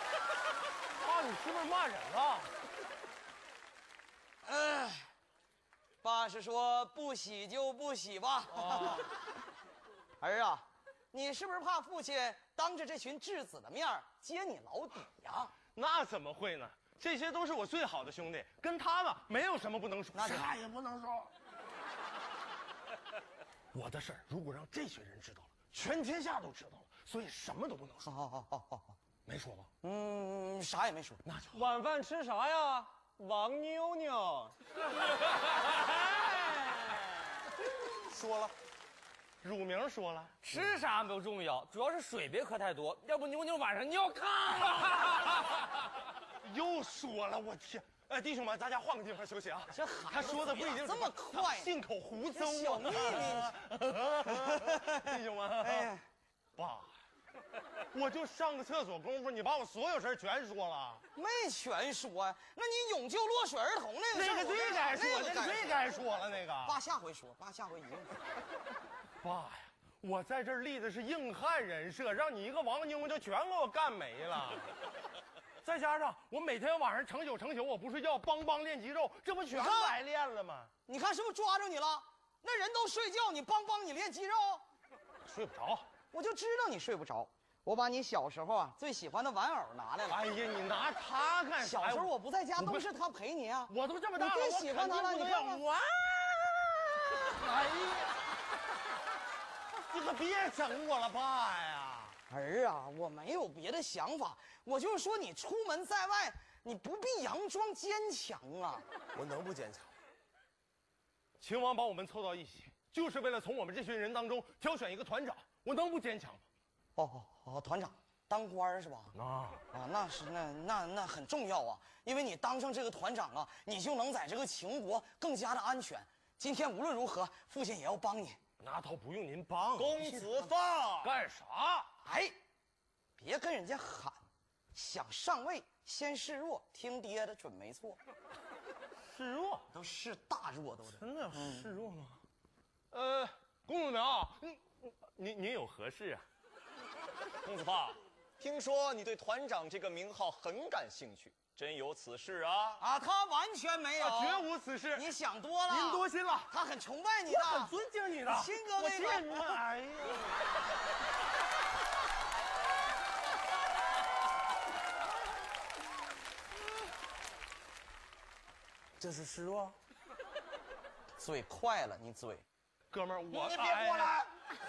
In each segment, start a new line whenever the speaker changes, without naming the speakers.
爸，你是不是骂人了？
爸是说不喜就不喜吧。儿啊，你是不是怕父亲当着这群质子的面揭你老底呀？
那怎么会呢？这些都是我最好的兄弟，跟他们没有什么不能说，啥也不能说。我的事儿如果让这群人知道了，全天下都知道了，所以什么都不能说。
好，
没说吧？
啥也没说。
那就
晚饭吃啥呀？王妞妞。
说了，乳名说了，
吃啥不重要，主要是水别喝太多，要不妞妞晚上尿炕了。
又说了，我天！哎，弟兄们，大家换个地方休息啊。
这孩子
他说的不一定
这么快，
信口胡诌啊！
小秘
密，弟兄们，
哎，
爸，我就上个厕所功夫，你把我所有事全说了。
没全说呀。那你勇救落水儿童那个事儿，
那个最该说，那个最该说了，那个。
爸下回说，爸下回一定。
爸呀，我在这儿立的是硬汉人设，让你一个王妞就全给我干没了。再加上我每天晚上成宿我不睡觉，帮练肌肉，这不全白练了吗？
你看是不是抓住你了？那人都睡觉，你帮你练肌肉，
睡不着。
我就知道你睡不着。我把你小时候最喜欢的玩偶拿来了。
哎呀，你拿它干啥？
小时候我不在家，都是他陪你啊。
我都这么大了，
你最喜欢他了，你看看。
哇！哎呀，你可别整我了，爸呀！
儿啊，我没有别的想法，我就是说你出门在外，你不必佯装坚强啊。
我能不坚强？秦王把我们凑到一起，就是为了从我们这群人当中挑选一个团长，我能不坚强吗？
哦，团长当官是吧？那是那很重要啊，因为你当上这个团长啊，你就能在这个秦国更加的安全。今天无论如何，父亲也要帮你。
那倒不用您帮，
公子放
干啥？
哎，别跟人家喊，想上位先示弱，听爹的准没错。
示弱
都是大弱都是。
真的示弱吗？公子苗，您有何事啊？
公子放，听说你对团长这个名号很感兴趣，真有此事啊？
啊，他完全没有，
绝无此事。
你想多了，
您多心了。
他很崇拜你的，
很尊敬你的，
亲哥那个。
哎呀，
这是示弱？嘴快了，你嘴。
哥们儿，
你别过来！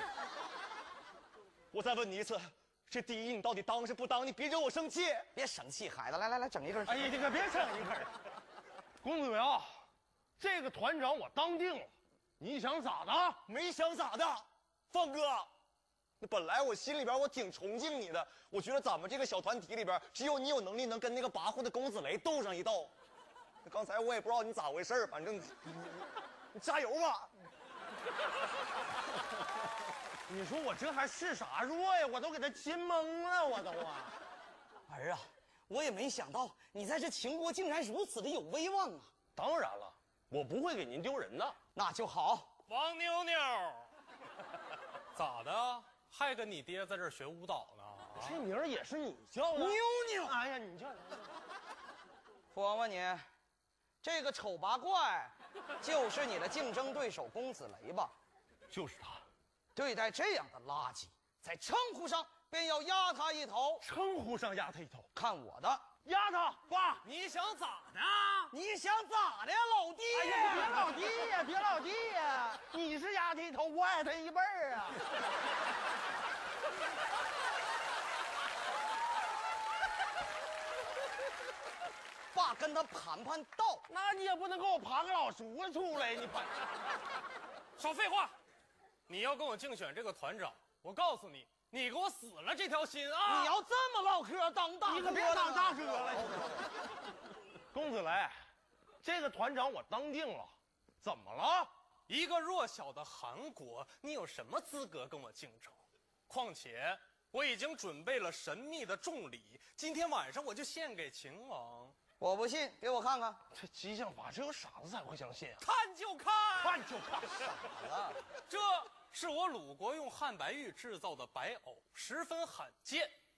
我再问你一次，这第一你到底当是不当？你别惹我生气。
别生气，孩子，来，整一根。
哎呀，你可别整一根。公子苗，这个团长我当定了，你想咋的？
没想咋的，放哥。那本来我心里边我挺崇敬你的，我觉得咱们这个小团体里边，只有你有能力能跟那个跋扈的公子雷斗上一斗。那刚才我也不知道你咋回事，反正你加油吧。
你说我这还是啥弱呀？我都给他亲懵了，我都啊！
儿啊，我也没想到你在这秦国竟然如此的有威望啊！
当然了，我不会给您丢人的。
那就好。
王妞妞，咋的？还跟你爹在这儿学舞蹈呢？
这名儿也是你叫的？
妞妞，
哎呀，你叫
父王问你，这个丑八怪就是你的竞争对手公子雷吧？
就是他。
对待这样的垃圾，在称呼上便要压他一头。
称呼上压他一头，
看我的，
压他！爸，
你想咋的？
你想咋的呀，老弟？
哎呀，别老弟呀，别老弟呀！你是压他一头，我矮他一辈儿啊！
爸跟他盘道，
那你也不能给我盘个老叔子出来，你盘。
少废话！你要跟我竞选这个团长，我告诉你，你给我死了这条心啊！
你要这么唠嗑，当大哥，
你可别当大哥了。公子雷，这个团长我当定了，怎么了？
一个弱小的韩国，你有什么资格跟我竞争？况且我已经准备了神秘的重礼，今天晚上我就献给秦王。
我不信，给我看看。
这激将法只有傻子才会相信啊！
看就看，
看就看，
傻了。
这是我鲁国用汉白玉制造的白藕，十分罕见。